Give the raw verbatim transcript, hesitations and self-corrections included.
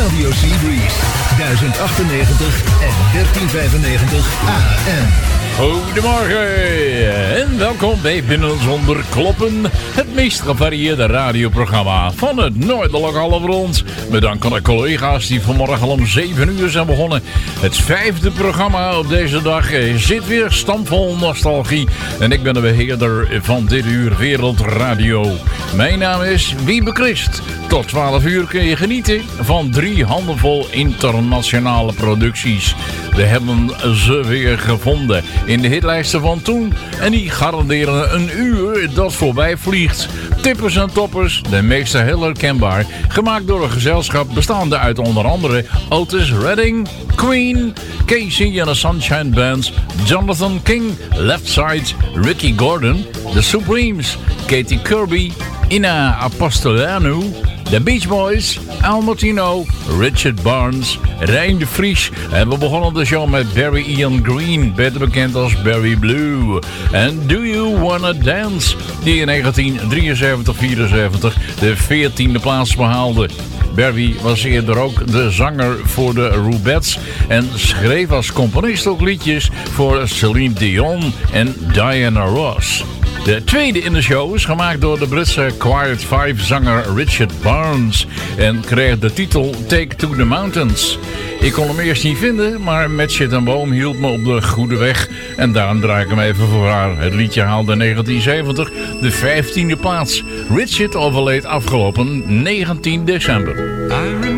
Radio Seabreeze, duizend achtennegentig en dertien vijfennegentig A M. Goedemorgen en welkom bij Binnen Zonder Kloppen, het meest gevarieerde radioprogramma van het noordelijke halfrond. Bedankt aan de collega's die vanmorgen al om zeven uur zijn begonnen. Het vijfde programma op deze dag zit weer stampvol nostalgie en ik ben de beheerder van dit uur Wereldradio. Mijn naam is Wiebe Christ. Tot twaalf uur kun je genieten van drie handenvol internationale producties. We hebben ze weer gevonden in de hitlijsten van toen. En die garanderen een uur dat voorbij vliegt. Tippers en toppers, de meeste heel herkenbaar. Gemaakt door een gezelschap bestaande uit onder andere Otis Redding, Queen, Casey and the Sunshine Band, Jonathan King, Left Side, Ricky Gordon, The Supremes, Katy Kirby, Ina Apostolanu, The Beach Boys, Al Martino, Richard Barnes, Rijn de Vries. En we begonnen de show met Barry Ian Green, beter bekend als Barry Blue. En Do You Wanna Dance, die in negentien drieënzeventig vierenzeventig de veertiende plaats behaalde. Barry was eerder ook de zanger voor de Rubettes en schreef als componist ook liedjes voor Celine Dion en Diana Ross. De tweede in de show is gemaakt door de Britse Quiet Five zanger Richard Barnes en kreeg de titel Take to the Mountains. Ik kon hem eerst niet vinden, maar Met Shit en Boom hield me op de goede weg en daarom draai ik hem even voor haar. Het liedje haalde in negentien zeventig de vijftiende plaats. Richard overleed afgelopen negentien december.